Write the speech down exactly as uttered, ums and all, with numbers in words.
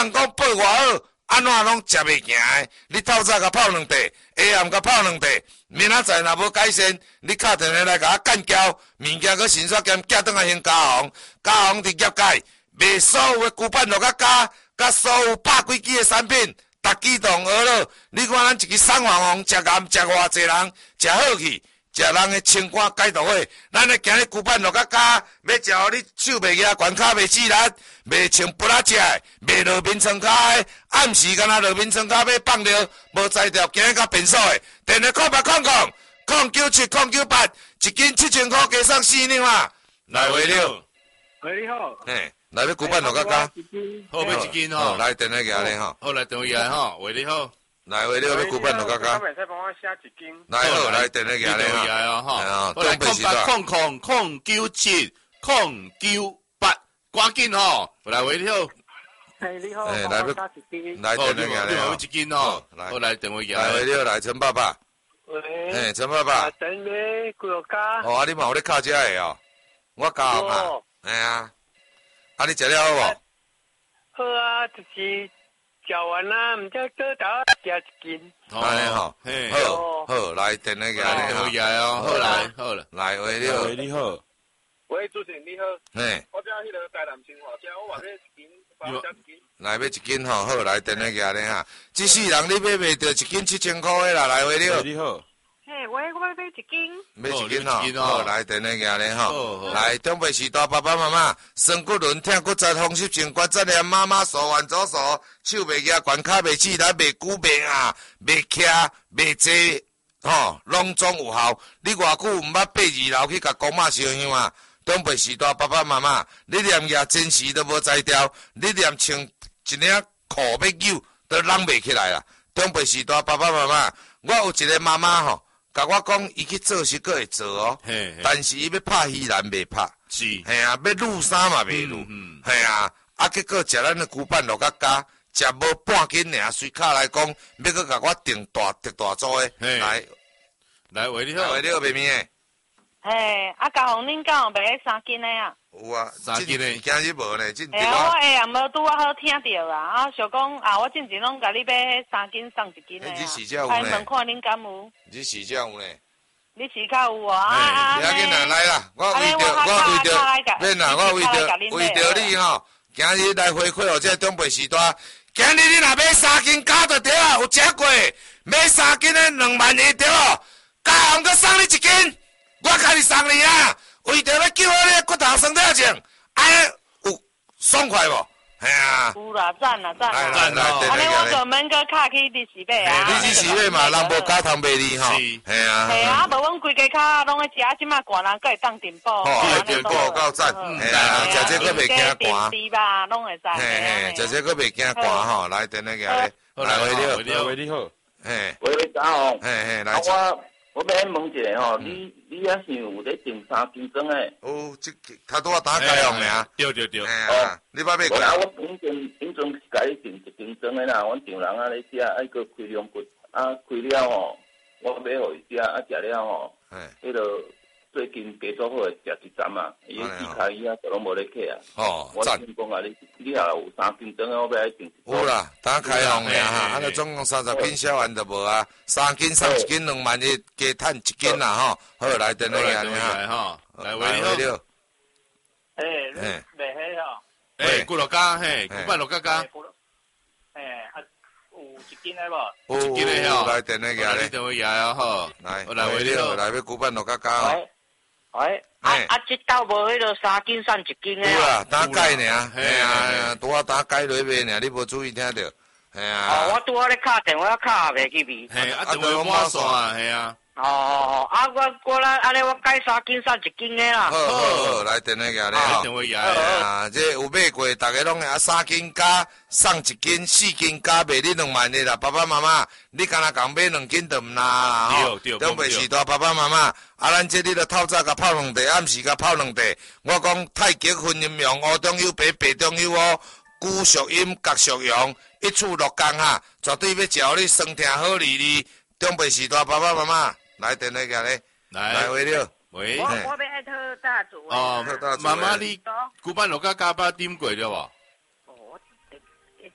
人讲报偌好，安怎拢食袂行的？你透早甲泡两茶，下暗甲泡两茶，明仔载若无改善，你敲电话来甲我干交，物件搁先煞兼寄转来先加行，加行伫业界卖所有的旧板落甲加，甲所有百几支的产品，逐机动学了。你看咱一支送黄红，食咸食偌济人，食好去。食人的清肝解毒火，咱会行咧旧板落甲加，要食互你手袂硬，悬骹袂刺力，袂穿不拉食的，袂落面床骹的，暗时敢若落面床骹要放尿，无才调行甲便所的，电话空八空空，空九七空九八，一斤七千块加送四两啊！来话了， 喂，你好， 嘿，来要旧板落甲加， 好要一斤吼， 来电话行咧吼， 好来电话来吼，喂你好。 来，话了要旧板落甲加。 袂使帮我写一斤。 来好，来电话行咧哈。来啊哈。 好来空八空空空九七空九八，赶紧吼。来喂你好。 嘿你好， 来要加一斤。 来电话行咧。 要一斤吼。来，来电话行。 来话了，来陈爸爸。 喂。 嘿，陈爸爸。 陈妹，几落加？ 哦，啊你嘛有咧靠遮个哦。我教嘛。哎呀。啊你食了好无？ 好啊，就是。食完啦，唔知多大加一斤。 安尼吼，好，好，来电话个来，好来哦，好来，好了， 来喂你好， 喂你好， 喂主持人你好， 嘿， 我叫迄个台南新华家，我话要一斤，包加一斤。 来要一斤吼，好来电话个咧哈，这世人你买袂着一斤七千块的啦，来喂你好， 你好。 嘿，喂，我要买一斤。 买一斤吼，好来电话个咧吼，来长辈时代爸爸妈妈，酸骨轮疼骨折风湿性关节炎，妈妈手腕左手手袂硬，悬骹袂起来，袂久袂硬，袂徛袂坐，吼，拢总有效。你偌久毋捌爬二楼去甲公妈烧香啊？长辈时代爸爸妈妈，你连夜真时都无才调，你连穿一领裤要扭都拢袂起来啦。长辈时代爸爸妈妈，我有一个妈妈吼。甲我讲，伊去做是阁会做哦，但是伊要拍依然袂拍， 是， 系啊，要撸衫嘛袂撸，系啊，啊结果食咱的旧板落甲加，食无半斤尔，随卡来讲，要阁甲我订大订大组的，来， 来喂你好， 喂你好，妹妹诶， 嘿，啊，嘉宏恁敢有卖三斤的啊？ 有啊， 三斤的， 今日无呢，今哎呀，我下暗无拄啊好听到啊，啊，想讲啊，我进前拢甲你买三斤送一斤的啊，开门看恁敢有？ 你时间有呢？ 你时较有哦，啊啊， 你紧来来啦，我为着我为着，免啦，我为着为着你吼，今日来回馈我这长辈时代，今日你若买三斤加就对啊，有食过，买三斤的两万一对哦，嘉宏阁送你一斤，我家己送你啊。为着要救我咧骨头酸痛症，安尼有爽快无？系啊。 有啦，赞啦，赞啦。 赞啦， 安尼我就免搁卡去利时买啊。 利时买嘛，人无加糖卖你吼。系啊。 系啊，无阮规家卡拢咧食，即马寒人搁会当订报。 哦，订报够赞。系啊，食这个袂惊寒。 订吧，拢会使。 嘿嘿，食这个袂惊寒吼，来等那个咧。来，喂你好， 喂你好。 嘿。 喂，嘉宏。 嘿嘿，来。 我我要问一下吼，你你还是有咧订三斤装诶？ 哦，这他拄啊打开用尔。 对对对。 哦，你捌买过？ 啊，我以前以前是甲你订一斤装诶啦，阮丈人啊咧食，啊个开两骨，啊开了吼，我买互伊食，啊食了吼，迄个最近加做好诶食一站啊，伊个猪脚伊啊都拢无咧客啊。 哦， 我听讲啊，你你若有三斤装诶，我要来订。 有啦，打开放尔哈，啊，就总共三十斤销完就无啊，三斤送一斤两万一，加趁一斤啦吼。好，来等那个来哈，来喂你好。 诶，卖迄吼。 诶，古乐家嘿，古板乐家家。 诶，啊，有一斤诶无？ 一斤诶吼。 来等那个咧。 等我爷啊吼。 来， 来喂你好， 来要古板乐家家吼。 喂，啊啊，即斗无迄个三斤送一斤诶。 有啦，打解尔，嘿啊，拄啊打解落卖尔，你无注意听着，嘿啊。 哦，我拄啊咧敲电话敲袂去咪。 嘿，啊电话满线啊，嘿啊。 哦，啊我我来安尼我改三斤送一斤诶啦。 好好好，来电话个咧吼。 电话爷啊，这有买过，大家拢啊三斤加送一斤，四斤加卖你两万的啦。爸爸妈妈，你敢若共买两斤就毋拿啦吼。长辈时代爸爸妈妈，啊咱这你著透早甲泡两茶，暗时甲泡两茶。我讲太极分阴阳，乌中有白，白中有乌，孤属阴，角属阳，一处落工哈，绝对要照你酸痛好利利。长辈时代爸爸妈妈。来电那个咧，来喂了， 喂， 我我要爱特大组哦，妈妈你古板落甲加巴点过了无？